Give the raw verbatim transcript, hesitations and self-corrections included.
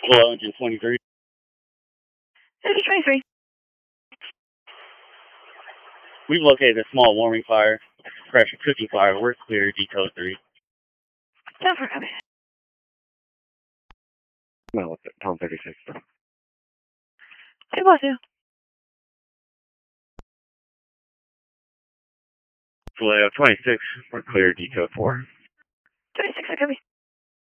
Hello, engine twenty-three. Engine twenty-three. We've located a small warming fire, pressure cooking fire. We're clear, decode three. Ten four, copy. No, what's it? Tom thirty-six. Two by two. Vallejo twenty-six, we're clear, decode four. twenty-six, copy.